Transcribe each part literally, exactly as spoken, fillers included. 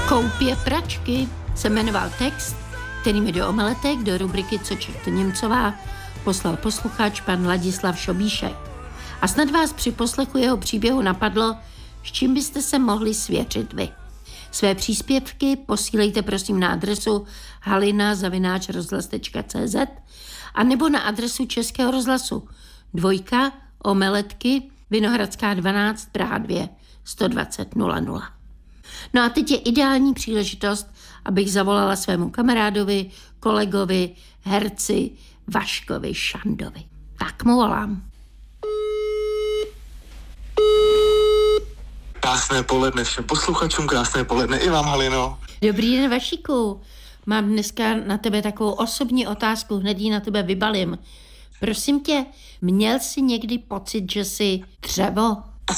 Koupě pračky se jmenoval text, který mi do omeletek, do rubriky Co čekte Němcová poslal posluchač pan Ladislav Šobíšek. A snad vás při poslechu jeho příběhu napadlo, s čím byste se mohli svěřit vy. Své příspěvky posílejte prosím na adresu halina zavináč rozhlas tečka cé zet a nebo na adresu Českého rozhlasu dvojka Omeletky Vinohradská dvanáct Praha dva sto dvacet nula nula. No a teď je ideální příležitost, abych zavolala svému kamarádovi, kolegovi, herci Vaškovi Šandovi. Tak mu volám. Krásné poledne všem posluchačům, krásné poledne i vám, Halino. Dobrý den, Vašíku. Mám dneska na tebe takovou osobní otázku, hned ji na tebe vybalím. Prosím tě, měl jsi někdy pocit, že jsi dřevo?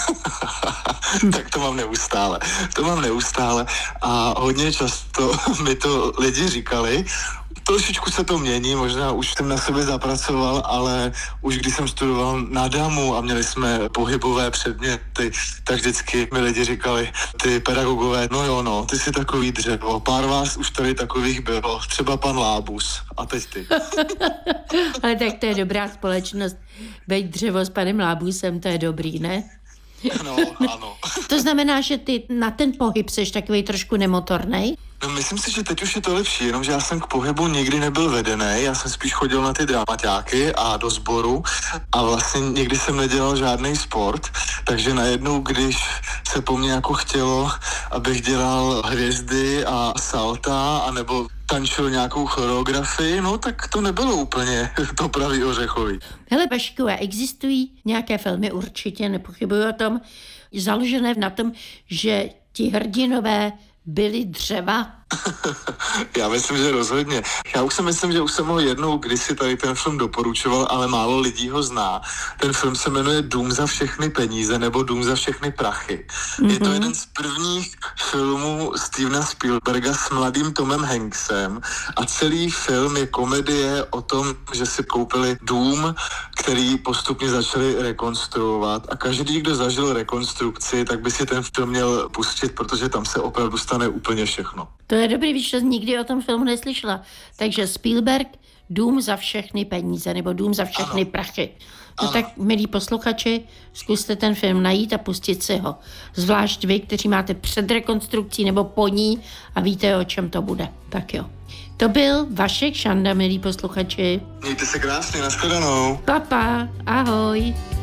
Tak to mám neustále. To mám neustále a hodně často mi to lidi říkali. Trošičku se to mění, možná už jsem na sebe zapracoval, ale už když jsem studoval na DAMu a měli jsme pohybové předměty, tak vždycky mi lidi říkali, ty pedagogové, no jo, no, ty jsi takový dřevo, pár vás už tady takových bylo, třeba pan Lábus a teď ty. Ale tak to je dobrá společnost, bejt dřevo s panem Lábusem, to je dobrý, ne? No, ano. To znamená, že ty na ten pohyb seš takový trošku nemotornej? No, myslím si, že teď už je to lepší, jenomže já jsem k pohybu nikdy nebyl vedený, já jsem spíš chodil na ty dramaťáky a do sboru a vlastně nikdy jsem nedělal žádný sport, takže najednou, když se po mně jako chtělo, abych dělal hvězdy a salta, anebo tančil nějakou choreografii, no tak to nebylo úplně to pravý ořechový. Hele, Vašku, a existují nějaké filmy, určitě nepochybuji o tom, založené na tom, že ti hrdinové byli dřeva? Já myslím, že rozhodně. Já už si myslím, že už jsem ho jednou kdysi tady ten film doporučoval, ale málo lidí ho zná. Ten film se jmenuje Dům za všechny peníze nebo Dům za všechny prachy. Mm-hmm. Je to jeden z prvních filmů Stevena Spielberga s mladým Tomem Hanksem a celý film je komedie o tom, že si koupili dům, který postupně začali rekonstruovat a každý, kdo zažil rekonstrukci, tak by si ten film měl pustit, protože tam se opravdu stane úplně všechno. To je dobrý, víš, že nikdy o tom filmu neslyšela. Takže Spielberg, Dům za všechny peníze, nebo Dům za všechny ano. prachy. No ano. Tak, milí posluchači, zkuste ten film najít a pustit si ho. Zvlášť vy, kteří máte před rekonstrukcí nebo po ní a víte, o čem to bude. Tak jo. To byl Vašek Šanda, milí posluchači. Mějte se krásně, nashledanou. Papa, ahoj.